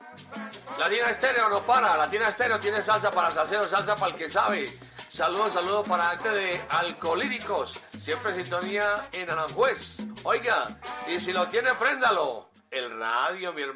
Latina Estéreo no para. Latina Estéreo tiene salsa para salsero, salsa para el que sabe. Saludos para gente de Alcolíricos. Siempre en sintonía en Aranjuez. Oiga, y si lo tiene, préndalo. El radio, mi hermano.